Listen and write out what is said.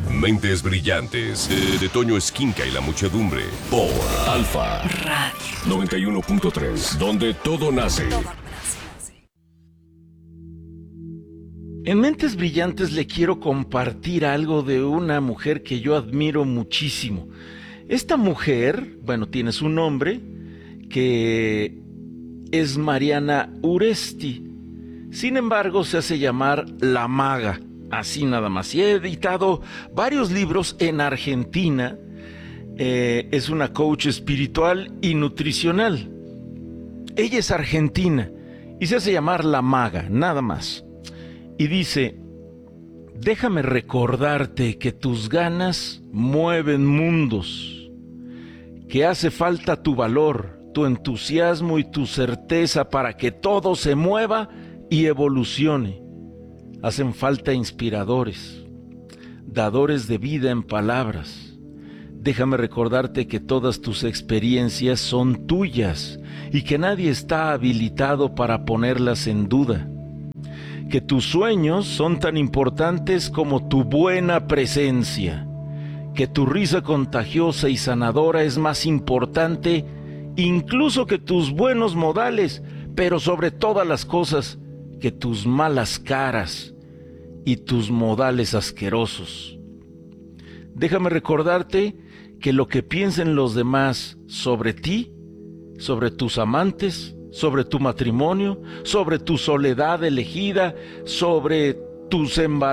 Mentes Brillantes, de Toño Esquinca y la muchedumbre, por Alfa Radio 91.3, donde todo nace. En Mentes Brillantes le quiero compartir algo de una mujer que yo admiro muchísimo. Esta mujer, bueno, tiene su nombre, que es Mariana Uresti. Sin embargo, se hace llamar La Maga, así nada más. Y he editado varios libros en Argentina. Es una coach espiritual y nutricional. Ella es argentina y se hace llamar La Maga, nada más. Y dice: déjame recordarte que tus ganas mueven mundos, que hace falta tu valor, tu entusiasmo y tu certeza para que todo se mueva y evolucione. Hacen falta inspiradores, dadores de vida en palabras. Déjame recordarte que todas tus experiencias son tuyas y que nadie está habilitado para ponerlas en duda. Que tus sueños son tan importantes como tu buena presencia, que tu risa contagiosa y sanadora es más importante incluso que tus buenos modales, pero sobre todas las cosas, que tus malas caras y tus modales asquerosos. Déjame recordarte que lo que piensen los demás sobre ti, sobre tus amantes, sobre tu matrimonio, sobre tu soledad elegida, sobre tus embarazos,